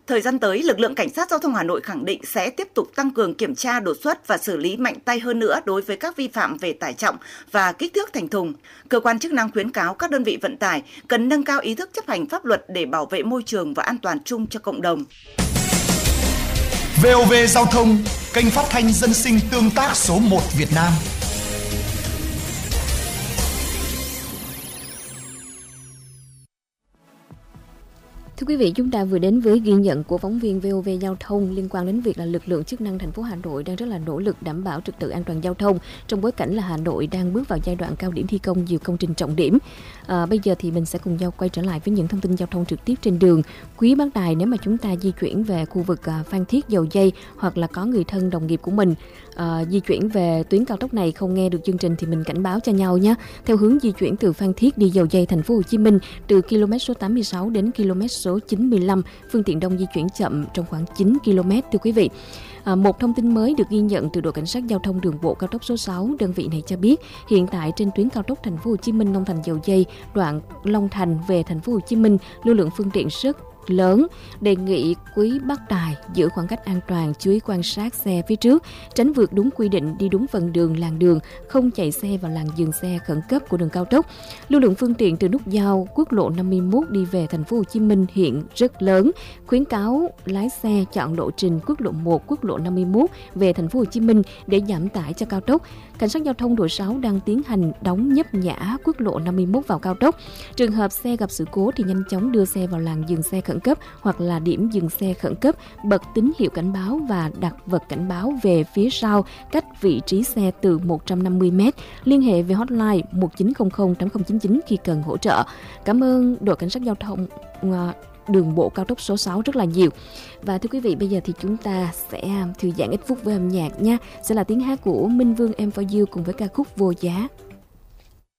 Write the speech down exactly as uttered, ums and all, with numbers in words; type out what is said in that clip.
Thời gian tới, lực lượng Cảnh sát Giao thông Hà Nội khẳng định sẽ tiếp tục tăng cường kiểm tra đột xuất và xử lý mạnh tay hơn nữa đối với các vi phạm về tải trọng và kích thước thành thùng. Cơ quan chức năng khuyến cáo các đơn vị vận tải cần nâng cao ý thức chấp hành pháp luật để bảo vệ môi trường và an toàn chung cho cộng đồng. vê o vê Giao thông, kênh phát thanh dân sinh tương tác số một Việt Nam. Thưa quý vị, chúng ta vừa đến với ghi nhận của phóng viên vê o vê Giao thông liên quan đến việc là lực lượng chức năng thành phố Hà Nội đang rất là nỗ lực đảm bảo trật tự an toàn giao thông trong bối cảnh là Hà Nội đang bước vào giai đoạn cao điểm thi công nhiều công trình trọng điểm. À, bây giờ thì mình sẽ cùng nhau quay trở lại với những thông tin giao thông trực tiếp trên đường. Quý bác tài, nếu mà chúng ta di chuyển về khu vực Phan Thiết, Dầu Giây hoặc là có người thân đồng nghiệp của mình à, di chuyển về tuyến cao tốc này không nghe được chương trình thì mình cảnh báo cho nhau nhé. Theo hướng di chuyển từ Phan Thiết đi Dầu Giây, thành phố Hồ Chí Minh từ km số tám mươi sáu đến km số chín mươi lăm, phương tiện đông di chuyển chậm trong khoảng chín ki lô mét. Thưa quý vị, à, một thông tin mới được ghi nhận từ đội cảnh sát giao thông đường bộ cao tốc số sáu, đơn vị này cho biết hiện tại trên tuyến cao tốc thành phố Hồ Chí Minh Long Thành Dầu Giây, đoạn Long Thành về thành phố Hồ Chí Minh, lưu lượng phương tiện rất lớn, đề nghị quý bác tài giữ khoảng cách an toàn, chú ý quan sát xe phía trước, tránh vượt đúng quy định, đi đúng phần đường, làn đường, không chạy xe vào làn dừng xe khẩn cấp của đường cao tốc. Lưu lượng phương tiện từ nút giao quốc lộ năm mươi mốt đi về thành phố Hồ Chí Minh hiện rất lớn, khuyến cáo lái xe chọn lộ trình quốc lộ một, quốc lộ năm mươi mốt về thành phố Hồ Chí Minh để giảm tải cho cao tốc. Cảnh sát giao thông đội sáu đang tiến hành đóng nhấp nhả quốc lộ năm mươi mốt vào cao tốc. Trường hợp xe gặp sự cố thì nhanh chóng đưa xe vào làn dừng xe khẩn cấp hoặc là điểm dừng xe khẩn cấp, bật tín hiệu cảnh báo và đặt vật cảnh báo về phía sau cách vị trí xe từ một trăm năm mươi mét. Liên hệ về hotline một chín không không tám không chín chín khi cần hỗ trợ. Cảm ơn đội cảnh sát giao thông đường bộ cao tốc số sáu rất là nhiều. Và thưa quý vị, bây giờ thì chúng ta sẽ thư giãn ít phút với âm nhạc nha. Sẽ là tiếng hát của Minh Vương Em For You cùng với ca khúc Vô Giá.